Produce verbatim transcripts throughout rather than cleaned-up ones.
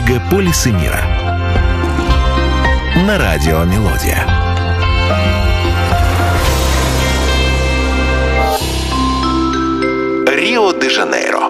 Мегаполисы мира. На радио Мелодия. Рио-де-Жанейро.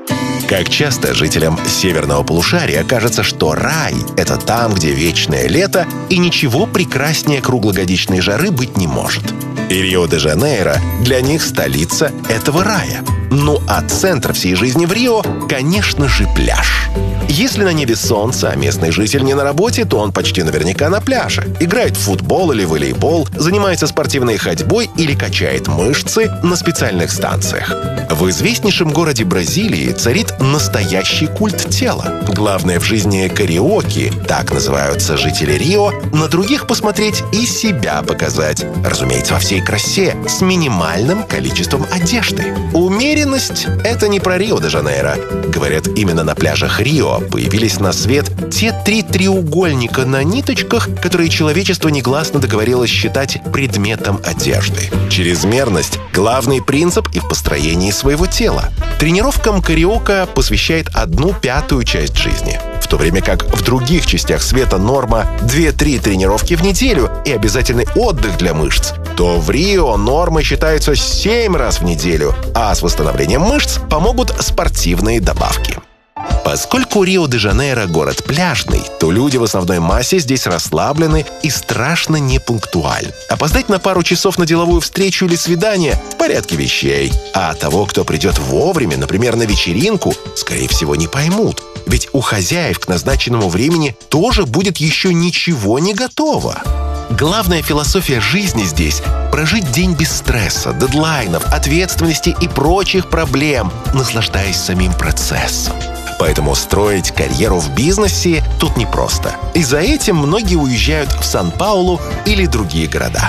Как часто жителям северного полушария кажется, что рай — это там, где вечное лето, и ничего прекраснее круглогодичной жары быть не может. И Рио-де-Жанейро для них столица этого рая. Ну а центр всей жизни в Рио, конечно же, пляж. Если на небе солнце, а местный житель не на работе, то он почти наверняка на пляже. Играет в футбол или волейбол, занимается спортивной ходьбой или качает мышцы на специальных станциях. В известнейшем городе Бразилии царит настоящий культ тела. Главное в жизни кариоке, так называются жители Рио, на других посмотреть и себя показать. Разумеется, во всей красе, с минимальным количеством одежды. Умеренность — это не про Рио-де-Жанейро. Говорят, именно на пляжах Рио появились на свет те три треугольника на ниточках, которые человечество негласно договорилось считать предметом одежды. Чрезмерность — главный принцип и в построении своего тела. Тренировкам кариока посвящает одну пятую часть жизни. В то время как в других частях света норма две-три тренировки в неделю и обязательный отдых для мышц, то в Рио нормой считаются семь раз в неделю, а с восстановлением мышц помогут спортивные добавки. Поскольку Рио-де-Жанейро — город пляжный, то люди в основной массе здесь расслаблены и страшно непунктуальны. Опоздать на пару часов на деловую встречу или свидание — в порядке вещей. А того, кто придет вовремя, например, на вечеринку, скорее всего, не поймут. Ведь у хозяев к назначенному времени тоже будет еще ничего не готово. Главная философия жизни здесь — прожить день без стресса, дедлайнов, ответственности и прочих проблем, наслаждаясь самим процессом. Поэтому строить карьеру в бизнесе тут непросто. И за этим многие уезжают в Сан-Паулу или другие города.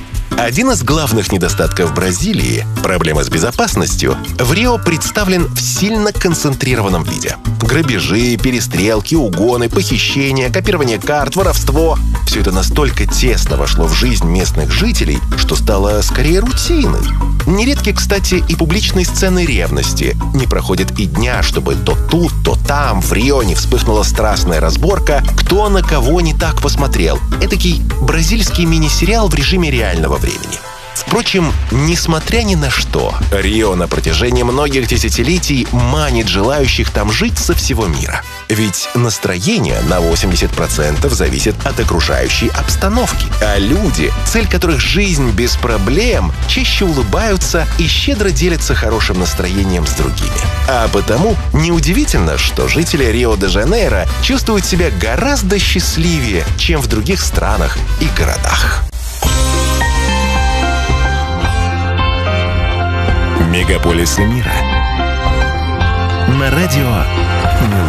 Один из главных недостатков Бразилии — проблема с безопасностью — в Рио представлен в сильно концентрированном виде. Грабежи, перестрелки, угоны, похищения, копирование карт, воровство — все это настолько тесно вошло в жизнь местных жителей, что стало скорее рутиной. Нередки, кстати, и публичные сцены ревности. Не проходит и дня, чтобы то тут, то там в Рио не вспыхнула страстная разборка, кто на кого не так посмотрел. Этакий бразильский мини-сериал в режиме реального времени. Впрочем, несмотря ни на что, Рио на протяжении многих десятилетий манит желающих там жить со всего мира. Ведь настроение на восемьдесят процентов зависит от окружающей обстановки. А люди, цель которых жизнь без проблем, чаще улыбаются и щедро делятся хорошим настроением с другими. А потому неудивительно, что жители Рио-де-Жанейро чувствуют себя гораздо счастливее, чем в других странах и городах. Мегаполисы мира. На радио